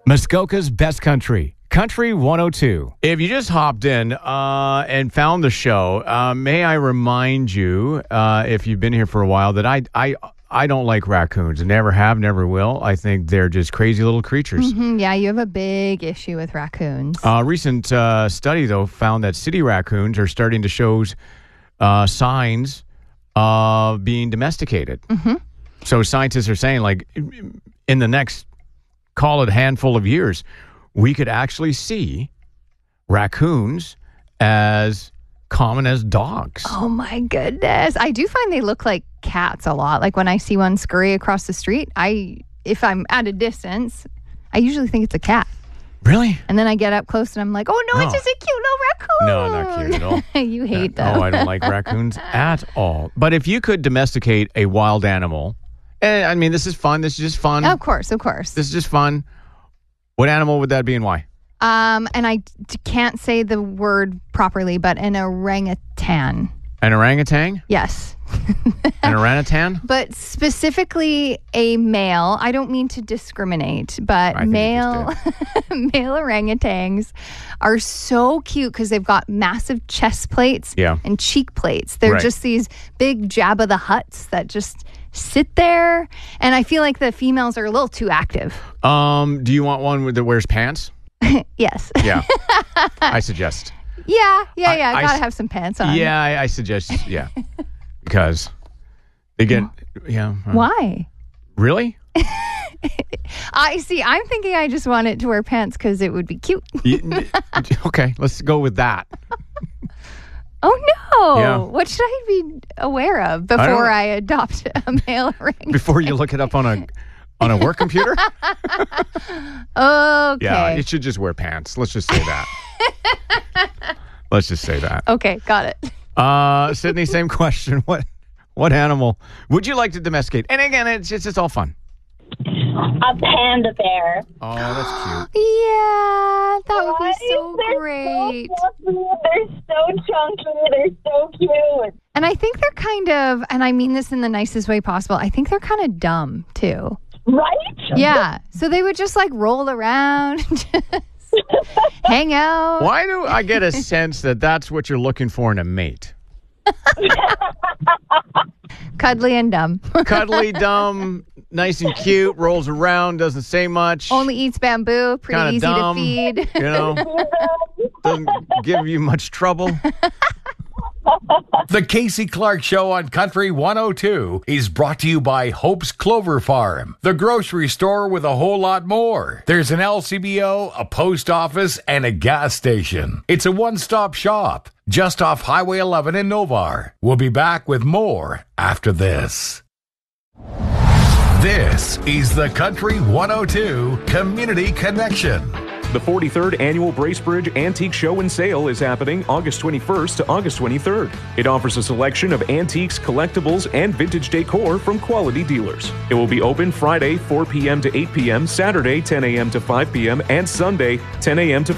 Muskoka's Best Country, Country 102. If you just hopped in and found the show, may I remind you, if you've been here for a while, that I don't like raccoons. Never have, never will. I think they're just crazy little creatures. Mm-hmm. Yeah, you have a big issue with raccoons. A recent study, though, found that city raccoons are starting to show signs of being domesticated. Mm-hmm. So scientists are saying, like, in the next, call it handful of years, we could actually see raccoons as common as dogs. Oh my goodness. I do find they look like cats a lot. Like when I see one scurry across the street, if I'm at a distance, I usually think it's a cat. Really? And then I get up close and I'm like, oh no, it's just a cute little raccoon. No, not cute at all. You hate them. No, I don't like raccoons at all. But if you could domesticate a wild animal, and I mean, this is fun. This is just fun. Of course. This is just fun. What animal would that be and why? And I can't say the word properly, but an orangutan. An orangutan? Yes. An orangutan? But specifically a male. I don't mean to discriminate, but male orangutans are so cute because they've got massive chest plates and cheek plates. They're just these big Jabba the Hutts that just sit there. And I feel like the females are a little too active. Do you want one that wears pants? Yes. Yeah. I suggest. Yeah. Gotta have some pants on. Yeah, I suggest, because they get, Why? Really? I'm thinking I just want it to wear pants because it would be cute. Okay, let's go with that. Oh, no. Yeah. What should I be aware of before I adopt a male orangutan? Before you look it up on a work computer? Okay. Yeah, it should just wear pants. Let's just say that. Let's just say that. Okay, got it. Sydney, same question. What animal would you like to domesticate? And again, it's all fun. A panda bear. Oh, that's cute. Yeah, that would be so great. They're so chunky. They're so cute. And I think they're kind of, and I mean this in the nicest way possible, I think they're kind of dumb, too. Right? Yeah. So they would just like roll around, hang out. Why do I get a sense that that's what you're looking for in a mate? Cuddly and dumb. Cuddly, dumb, nice and cute, rolls around, doesn't say much. Only eats bamboo, pretty Kinda easy dumb, to feed. You know, doesn't give you much trouble. The Casey Clark Show on Country 102 is brought to you by Hope's Clover Farm, the grocery store with a whole lot more. There's an LCBO, a post office, and a gas station. It's a one-stop shop just off Highway 11 in Novar. We'll be back with more after this. This is the Country 102 Community Connection. The 43rd Annual Bracebridge Antique Show and Sale is happening August 21st to August 23rd. It offers a selection of antiques, collectibles, and vintage decor from quality dealers. It will be open Friday, 4 p.m. to 8 p.m., Saturday, 10 a.m. to 5 p.m., and Sunday, 10 a.m. to